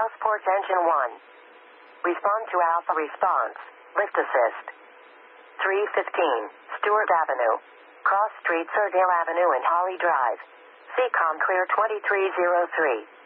Southport Engine 1. Respond to Alpha response. Lift assist. 315, Stewart Avenue. Cross Street, Surdale Avenue and Holly Drive. CCOM clear 2303.